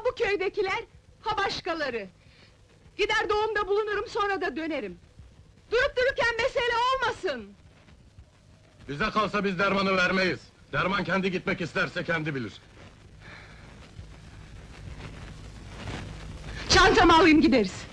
Ha bu köydekiler, ha başkaları. Gider doğumda bulunurum, sonra da dönerim. Durup dururken mesele olmasın! Bize kalsa biz dermanı vermeyiz. Derman kendi gitmek isterse kendi bilir. Çantamı alayım gideriz!